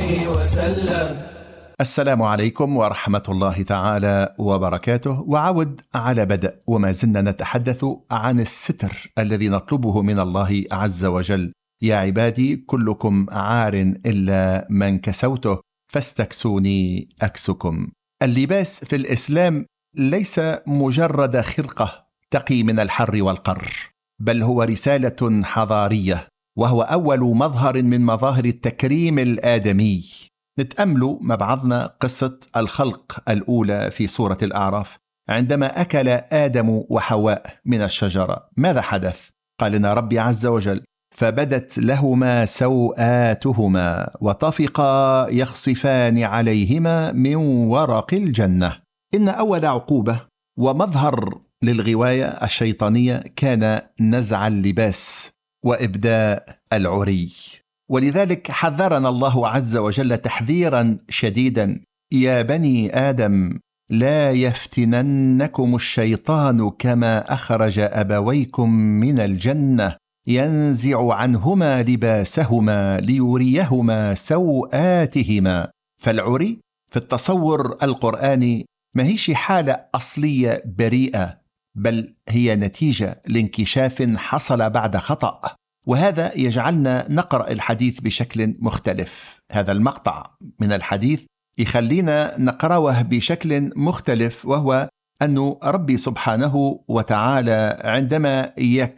عليه وسلم. السلام عليكم ورحمة الله تعالى وبركاته. وعود على بدء، وما زلنا نتحدث عن الستر الذي نطلبه من الله عز وجل. يا عبادي كلكم عار إلا من كسوته فاستكسوني أكسكم. اللباس في الإسلام ليس مجرد خرقة تقي من الحر والقر، بل هو رسالة حضارية، وهو أول مظهر من مظاهر التكريم الآدمي. نتأمل مع بعضنا قصة الخلق الأولى في سورة الأعراف. عندما أكل آدم وحواء من الشجرة ماذا حدث؟ قال لنا ربي عز وجل: فبدت لهما سوآتهما وطفقا يخصفان عليهما من ورق الجنة. إن أول عقوبة ومظهر للغواية الشيطانية كان نزع اللباس وإبداء العري، ولذلك حذرنا الله عز وجل تحذيرا شديدا: يا بني آدم لا يفتننكم الشيطان كما أخرج أبويكم من الجنة ينزع عنهما لباسهما ليريهما سوآتهما. فالعري في التصور القرآني ما هيش حالة أصلية بريئة، بل هي نتيجة لانكشاف حصل بعد خطأ، وهذا يجعلنا نقرأ الحديث بشكل مختلف. هذا المقطع من الحديث يخلينا نقرأه بشكل مختلف، وهو أن ربي سبحانه وتعالى عندما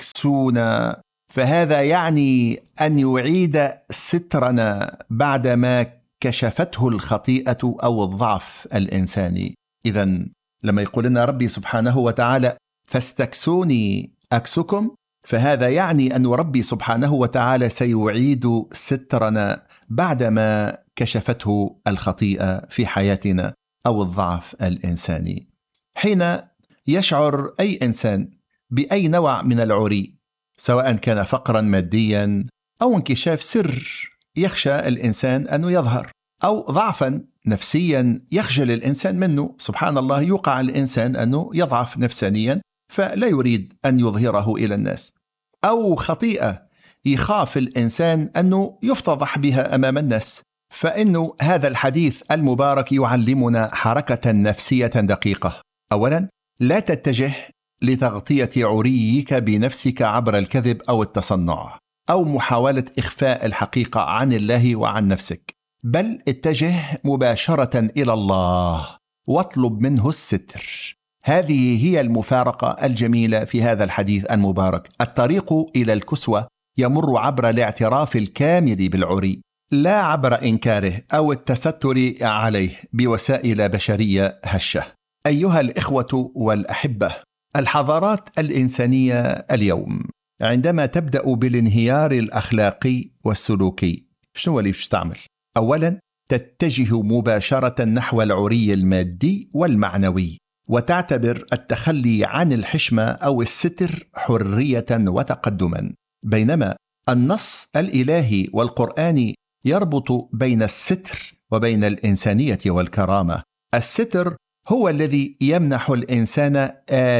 يكسونا فهذا يعني أن يعيد سترنا بعدما كشفته الخطيئة أو الضعف الإنساني. إذن لما يقول لنا ربي سبحانه وتعالى فاستكسوني أكسكم، فهذا يعني أن ربي سبحانه وتعالى سيعيد سترنا بعدما كشفته الخطيئة في حياتنا أو الضعف الإنساني. حين يشعر أي إنسان بأي نوع من العري، سواء كان فقرا ماديا أو انكشاف سر يخشى الإنسان أنه يظهر، أو ضعفا نفسيا يخجل الإنسان منه، سبحان الله يوقع الإنسان أنه يضعف نفسانيا فلا يريد أن يظهره إلى الناس، أو خطيئة يخاف الإنسان أنه يفتضح بها أمام الناس. فإن هذا الحديث المبارك يعلمنا حركة نفسية دقيقة. أولا، لا تتجه لتغطية عريك بنفسك عبر الكذب أو التصنع أو محاولة إخفاء الحقيقة عن الله وعن نفسك، بل اتجه مباشرة إلى الله واطلب منه الستر. هذه هي المفارقة الجميلة في هذا الحديث المبارك. الطريق إلى الكسوة يمر عبر الاعتراف الكامل بالعري، لا عبر إنكاره أو التستر عليه بوسائل بشرية هشة. أيها الإخوة والأحبة، الحضارات الإنسانية اليوم عندما تبدأ بالانهيار الأخلاقي والسلوكي شنو اللي تعمل؟ أولا، تتجه مباشرة نحو العري المادي والمعنوي، وتعتبر التخلي عن الحشمة أو الستر حرية وتقدما، بينما النص الإلهي والقرآني يربط بين الستر وبين الإنسانية والكرامة. الستر هو الذي يمنح الإنسان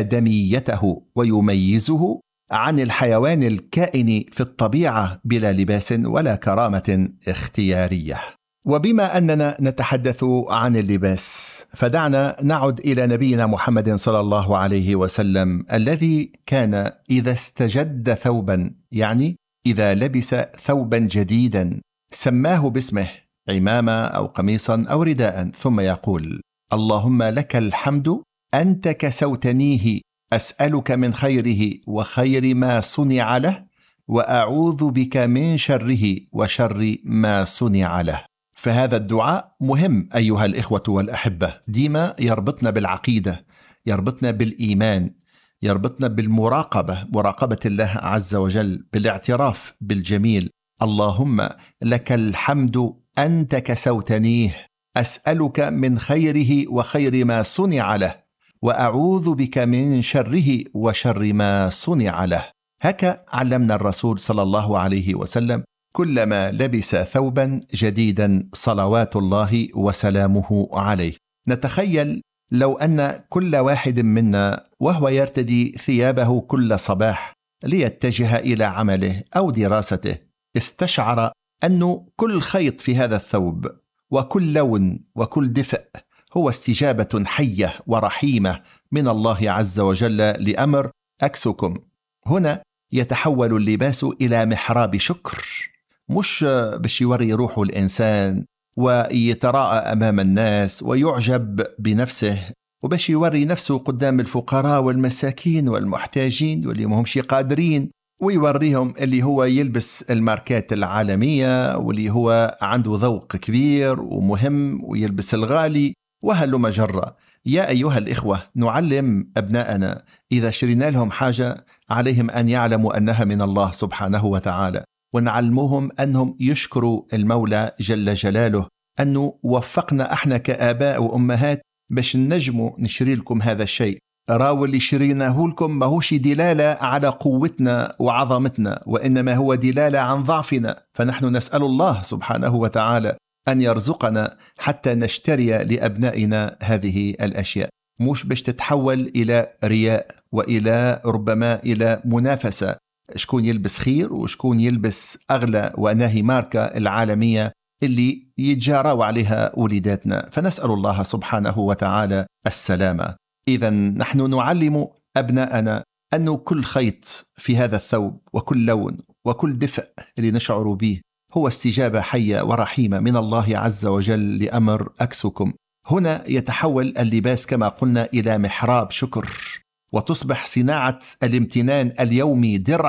آدميته ويميزه عن الحيوان الكائن في الطبيعة بلا لباس ولا كرامة اختيارية. وبما أننا نتحدث عن اللباس، فدعنا نعد إلى نبينا محمد صلى الله عليه وسلم، الذي كان إذا استجد ثوبا، يعني إذا لبس ثوبا جديدا، سماه باسمه، عمامة أو قميصا أو رداء، ثم يقول: اللهم لك الحمد أنت كسوتنيه، أسألك من خيره وخير ما صنع له، وأعوذ بك من شره وشر ما صنع له. فهذا الدعاء مهم أيها الإخوة والأحبة، ديما يربطنا بالعقيدة، يربطنا بالإيمان، يربطنا بالمراقبة، مراقبة الله عز وجل، بالاعتراف بالجميل. اللهم لك الحمد أنت كسوتنيه، أسألك من خيره وخير ما صنع له، وأعوذ بك من شره وشر ما صنع له. هكا علمنا الرسول صلى الله عليه وسلم كلما لبس ثوبا جديدا صلوات الله وسلامه عليه. نتخيل لو أن كل واحد منا وهو يرتدي ثيابه كل صباح ليتجه إلى عمله أو دراسته استشعر أنه كل خيط في هذا الثوب وكل لون وكل دفء هو استجابة حية ورحيمة من الله عز وجل لأمر أكسكم. هنا يتحول اللباس إلى محراب شكر، مش باش يوري روحه الإنسان ويتراءى أمام الناس ويعجب بنفسه وباش يوري نفسه قدام الفقراء والمساكين والمحتاجين واللي مهمش قادرين، ويوريهم اللي هو يلبس الماركات العالمية واللي هو عنده ذوق كبير ومهم ويلبس الغالي وهلم جرة. يا أيها الإخوة، نعلم أبناءنا إذا شرينا لهم حاجة عليهم أن يعلموا أنها من الله سبحانه وتعالى، ونعلمهم أنهم يشكروا المولى جل جلاله أنه وفقنا احنا كآباء وأمهات باش نجموا نشري لكم هذا الشيء. راو اللي شريناه لكم ماهوش دلالة على قوتنا وعظمتنا، وإنما هو دلالة عن ضعفنا، فنحن نسأل الله سبحانه وتعالى أن يرزقنا حتى نشتري لأبنائنا هذه الأشياء، مش باش تتحول إلى رياء وإلى ربما إلى منافسة، شكون يلبس خير وشكون يلبس أغلى وناهي ماركة العالمية اللي يتجاروا عليها وليداتنا. فنسأل الله سبحانه وتعالى السلامة. إذا نحن نعلم أبناءنا أنه كل خيط في هذا الثوب وكل لون وكل دفء اللي نشعر به هو استجابة حية ورحيمة من الله عز وجل لأمر أكسكم. هنا يتحول اللباس كما قلنا إلى محراب شكر، وتصبح صناعة الامتنان اليومي درع